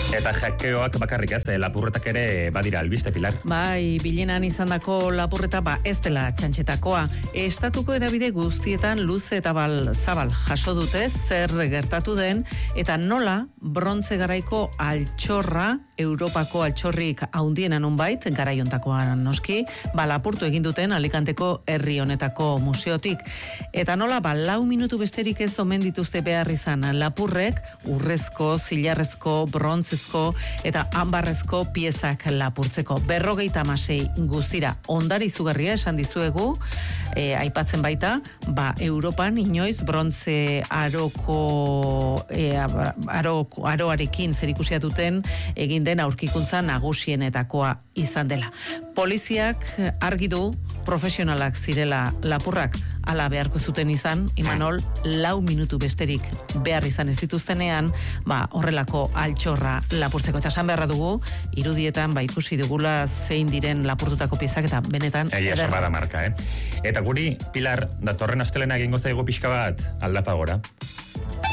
Eta jakeoak bakarrik ez, lapurretak ere badira albiste, Pilar. Bai, bilenan izandako lapurreta ez dela txantxetakoa. Estatuko edabide guztietan luze eta zabal jaso dute zer gertatu den, eta nola brontze garaiko altxorra, Europako altxorrik haundiena nonbait, garaiontakoan noski, lapurtu egin duten Alicanteko herri honetako museotik. Eta nola 4 minutu besterik ez omen dituzte behar izan lapurrek, urrezko, zilarrezko, brontzezko eta ambarrezko piezak lapurtzeko. 56 guztira ondari izugarria esan dizuegu, aipatzen baita, Europan inoiz brontze aroarekin zerikusia duten egin den aurkikuntza nagusienetakoa izan dela. Poliziak argi du profesionalak zirela lapurrak, ala beharko zuten izan, Imanol, 4 minutu besterik behar izan ez dituztenean, horrelako altxorra lapurtzeko. Eta esan beharra dugu, irudietan ikusi dugula zein diren lapurtutako piezak, eta benetan... Egia esan bada marka, Eta guri, Pilar, datorren astelena egingo zaigu pixka bat aldapa gora.